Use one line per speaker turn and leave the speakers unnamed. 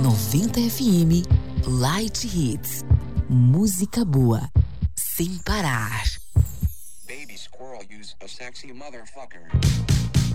90 FM Light Hits. Música boa, sem parar.
Baby squirrel use a sexy motherfucker.